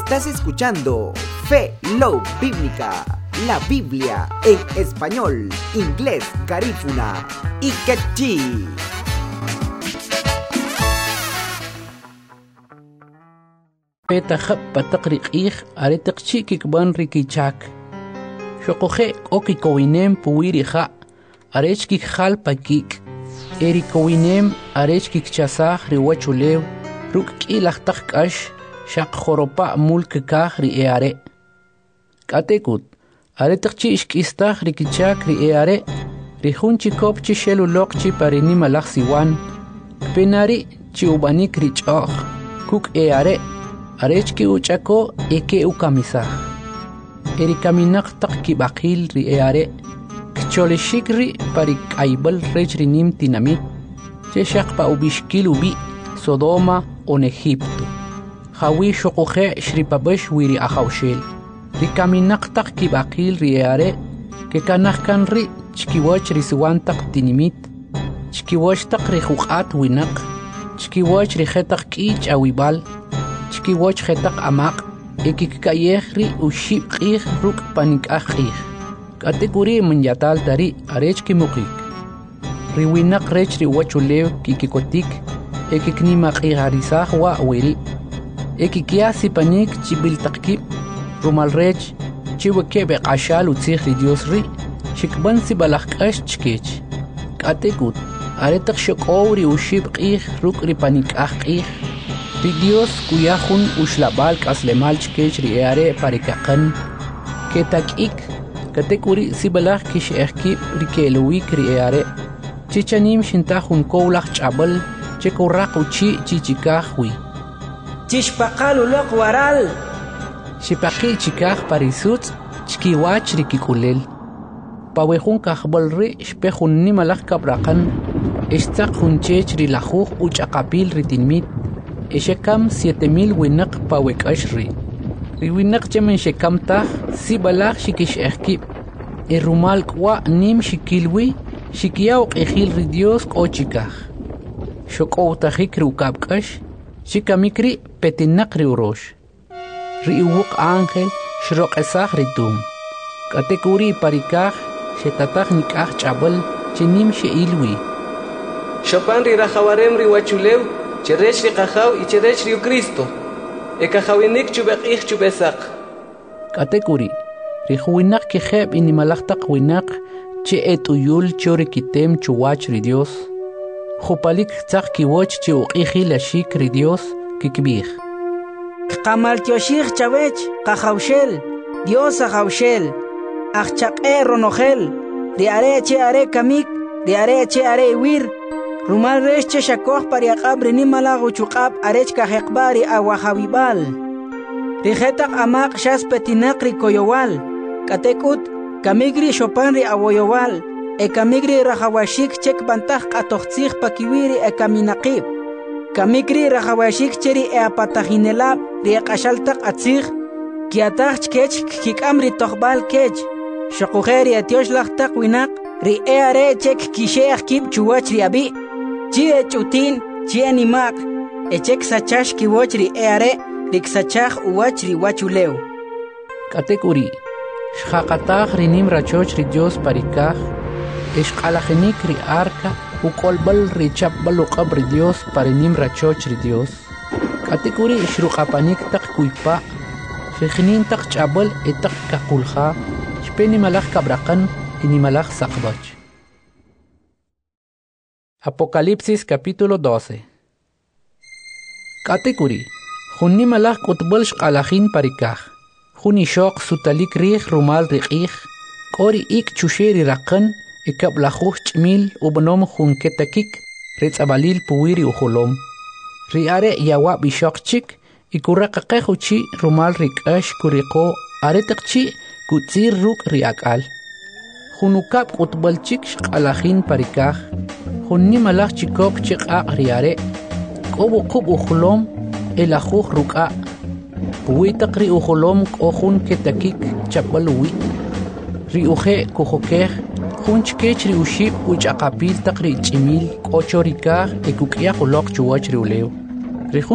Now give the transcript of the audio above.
Estás escuchando Fe Love Bíblica, la Biblia en español, inglés, garífuna y quechí. Petahab pataqriqih aretaqchi kikban rikichak. Shokoje okikowinem puwiriha arech kikhal pakik. Erikowinem arech kikchasah riwachulew ruk kilahtak kash shaq khoropa mulkikah rieare. Katekut aretaqchi ishkistah rikichak rieare rihunchi kopchi shelulokchi parini malak siwan penari chi ubanik richoh kuk eare arechki uchako eke ukamisah erikaminak tak kibakil rieare kcholeshikri parik aibal rechrinim tinamit cheshak pa ubishkil ubi Sodoma on Egipto hawi shokoje shripabash wiri ahawshel rikaminak tak kibakil rieare ke kanahkan ri chkiwach risuwan tak tinimit chkiwach tak rihuqat winak chkiwach rihetak kich awibal chkiwach hetak amak ekikayehri ushib qih ruk panikahih katekuri menyatal dari arechki mukik riwinak rech riwachulew kikikotik ekiknimak iharisah wa wiri ekikiasi panik chibiltakib rumal rech chiwekebe qashal utzih ri Dios ri shikban si balakkash chkech katekut aretak shokowri ushib qih ruk ri panikah qih ri Dios kuyahun ushlabal kaslemal chkech ri eare parikakan ketakik katekuri si balak kish ehkib ri kelowik ri eare chichanim shintahun kowlak chabal chekuraq uchi chichikahwi chishpaqal uloq waral Shipaqi chikah parisut chkiwach rikikulel pawehun kahbal ri shpehun nimalak kabrakan ishtaq hunchech rilajuj uchaqapil ritinmit ishekam 7000 winak pawekash ri winak chemen shekam tah si balak shikish ehkib rumal kwa nim shikilwi shikiyaw qihil ri Dios qochikah shokow tahik rukabkash shikamikri petinak ri urosh riuwuk ángel shroqesah ritum katekuri parikah shetatak nikah chabal chinim sheilwi Chopin ri rajawarem ri wachulew cherech ri qajaw y cherech ri Cristo ekajawinik chubeqih chubesak katekuri rihuinak kiheb inimalaktak winak che etuyul chori kitem chuwach ri Dios khupalik tsak kiwoch che uqih lashik ri Dios kikbih Qamal tioshir chavech qajawshel Dios ajawshel ajchaqe ronojel riare che are kamik riare che are wir rumal reche shakoj pariaqab rinimalago chuqab arech kajeqbari awajawibal rijetak amaq shas petinaq rikoyowal katekut kamigri Chopin ri awoyowal kamigri rajawashik chek bantaj qatoqtzij pakiwiri kaminaqib kamikri rajawashik cheri apatajinelab riqashaltaq atzig kiataq chkech kikamri toqbal kech shaqujeri atioshlashtaq winaq ri are chek kisheq kib chuwach riabi chi chutin chi animaq echek sachash kiwoch ri are riksachaj uwach ri wachulew katekuri shaqataq rinim rachoch ri Dios parikaj ishqalajinik ri arka ukolbal richap baluqab ri Dios parinim rachoch ri Dios katekuri shruqapanik tak kuypa shkhinin tak chabal etak kakulha shpeni malak kabrakan ini malak saqbach Apocalipsis capítulo 12 katekuri hunni malak utbal shqalajin parikaj huni shoq sutalik rih rumal riqih qori ik chusheri raqan ikablajuj ch'mil ubnom jun ketakik ritzabalil puwiri ujolom riare yawa bishokchik ikuraqaqej uchi rumal rik'ash kuriqo aretaqchi kutzir ruk riak'al junukab qutbalchik shqalajin parikaj junni malaj chikok chiq'aq riare k'obu qub ujolom elajuj ruk'a puwitaq ri ujolom k'ojun ketakik chapbaluwi riuje kujokej junchkech ri ushib uchaqapil taq ri ch'imil k'ocho rikaj ikuk'yaq uloq chuwach ri ulew